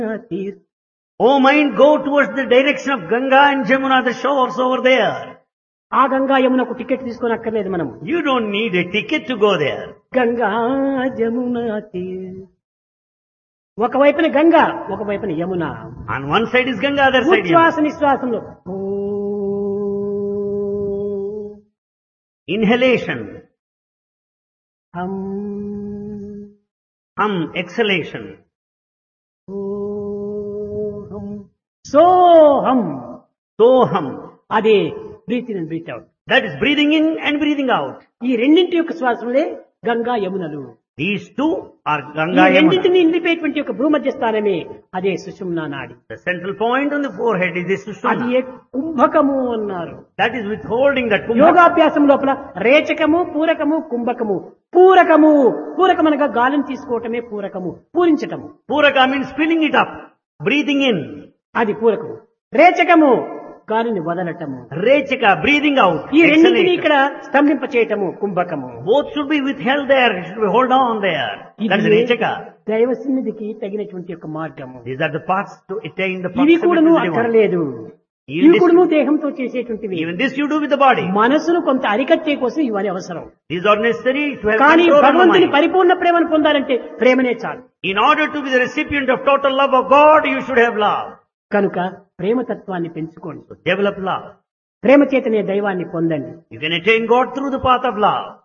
తీర్. Oh mind, go towards the direction of Ganga and Jamuna, the shores over there. ఆ Ganga యమునకు ticket తీసుకొని అక్కర్లేదు మనం. You don't need a ticket to go there. Ganga Jamuna తీర్. ఒకవైపున గంగా, ఒకవైపున Yamuna. On one side is Ganga, other side ఉచ్ఛ్వాస Yamuna. నిశ్వాసంలో ఓ Inhalation, హం exhalation. ఓహం సోహం. Soham. అదే breath in and breath out. That is breathing in and breathing out. ఈ రెండింటి యొక్క శ్వాసములే Ganga యమునలు. These two are ఈ Ganga రెండింటిని Yamuna. నిలిపేటువంటి యొక్క భూమధ్య స్థానమే అదే సుషుమ్నా నాడి. The central point on the forehead is this అది Sushumna. ఏ కుంభకము అన్నారు. That is withholding that kumbha. యోగాభ్యాసం లోపల రేచకము, పూరకము, కుంభకము. పూరకము, పూరకమనగా గాలిని తీసుకోవటమే పూరకము, పూరించటము. Puraka means filling it up, breathing in. అది పూరకము. రేచకము గాలిని వదలటము. Rechaka, breathing out. ఈ రెండింటిని Exhalation. ఇక్కడ స్తంభింప చేయటము కుంభకము. Both should be withheld there. It should be hold on there. That is ఇది Rechaka. దైవ సన్నిధికి తగినటువంటి యొక్క మార్గము. These are the paths to attain the ఇవి proximity కూడా to నువ్వు the divine. అక్కర్లేదు. Even ఇవి this- కూడా నువ్వు దేహంతో చేసేటువంటివి. Even this you do with the body. మనసును కొంత అరికట్టే కోసం ఇవన్నీ అవసరం. These are necessary to have కానీ control of the భగవంతుని mind. పరిపూర్ణ ప్రేమను పొందాలంటే ప్రేమనే చాలు. In order to be the recipient of total love of God, you should have love. కనుక ప్రేమతత్వాన్ని పెంచుకోండి. So develop love. ప్రేమ చేతనే దైవాన్ని పొందండి. You can attain God through the path of love.